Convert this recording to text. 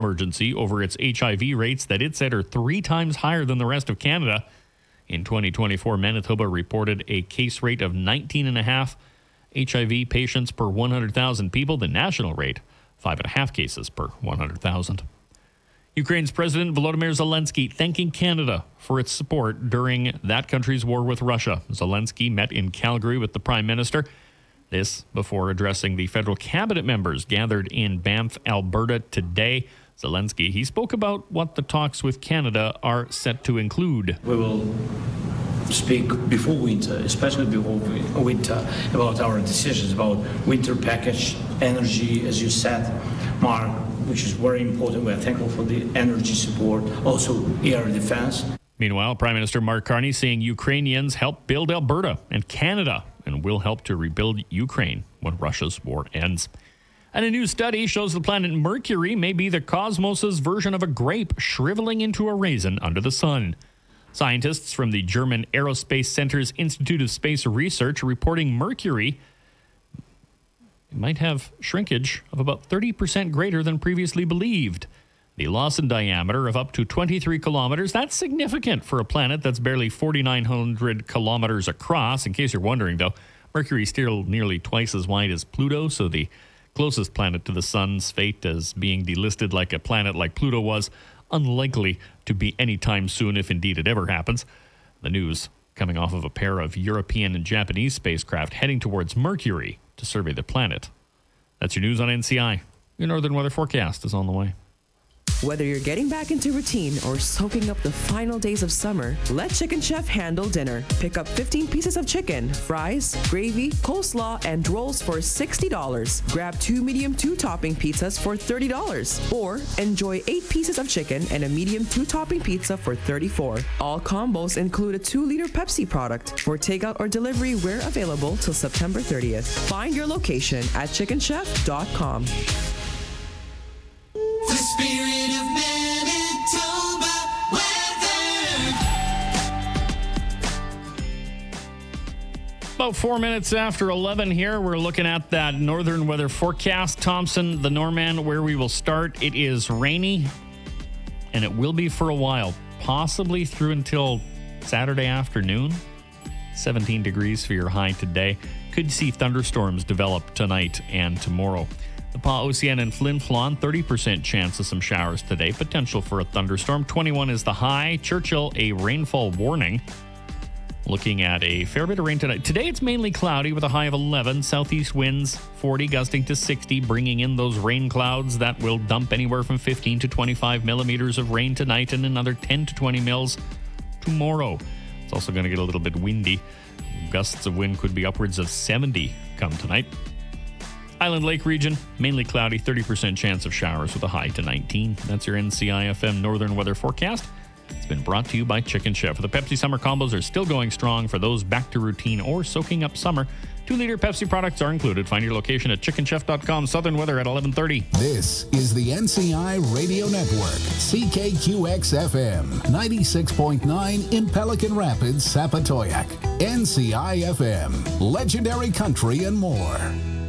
emergency over its HIV rates that it said are 3 times higher than the rest of Canada. In 2024, Manitoba reported a case rate of 19.5 HIV patients per 100,000 people. The national rate, 5.5 cases per 100,000. Ukraine's President Volodymyr Zelensky thanking Canada for its support during that country's war with Russia. Zelensky met in Calgary with the Prime Minister. This before addressing the federal cabinet members gathered in Banff, Alberta today. Zelensky, he spoke about what the talks with Canada are set to include. We will speak before winter, especially before winter, about our decisions about winter package, energy, as you said, Mark, which is very important. We are thankful for the energy support, also air defense. Meanwhile, Prime Minister Mark Carney saying Ukrainians help build Alberta and Canada and will help to rebuild Ukraine when Russia's war ends. And a new study shows the planet Mercury may be the cosmos' version of a grape shriveling into a raisin under the sun. Scientists from the German Aerospace Center's Institute of Space Research are reporting Mercury might have shrinkage of about 30% greater than previously believed. The loss in diameter of up to 23 kilometers, that's significant for a planet that's barely 4,900 kilometers across. In case you're wondering, though, Mercury is still nearly twice as wide as Pluto, so the closest planet to the sun's fate as being delisted like a planet like Pluto was unlikely to be anytime soon, if indeed it ever happens. The news coming off of a pair of European and Japanese spacecraft heading towards Mercury to survey the planet. That's your news on NCI. Your Northern Weather Forecast is on the way. Whether you're getting back into routine or soaking up the final days of summer, let Chicken Chef handle dinner. Pick up 15 pieces of chicken, fries, gravy, coleslaw, and rolls for $60. Grab 2 medium 2-topping pizzas for $30. Or enjoy 8 pieces of chicken and a medium 2-topping pizza for $34. All combos include a 2-liter Pepsi product for takeout or delivery where available till September 30th. Find your location at chickenchef.com. The spirit of Manitoba weather. About 4 minutes after 11 here, we're looking at that northern weather forecast. Thompson, the Norman, where we will start. It is rainy, and it will be for a while, possibly through until Saturday afternoon. 17 degrees for your high today. Could see thunderstorms develop tonight and tomorrow. The Pas-Océan and Flin Flon, 30% chance of some showers today. Potential for a thunderstorm. 21 is the high. Churchill, a rainfall warning. Looking at a fair bit of rain tonight. Today it's mainly cloudy with a high of 11. Southeast winds 40 gusting to 60, bringing in those rain clouds that will dump anywhere from 15 to 25 millimeters of rain tonight and another 10 to 20 mils tomorrow. It's also going to get a little bit windy. Gusts of wind could be upwards of 70 come tonight. Island Lake region, mainly cloudy, 30% chance of showers with a high to 19. That's your NCIFM Northern Weather Forecast. It's been brought to you by Chicken Chef. The Pepsi Summer Combos are still going strong for those back to routine or soaking up summer. 2-liter Pepsi products are included. Find your location at chickenchef.com. Southern weather at 11:30. This is the NCI Radio Network, CKQX-FM, 96.9 in Pelican Rapids, Sapatoyak. NCI-FM, legendary country and more.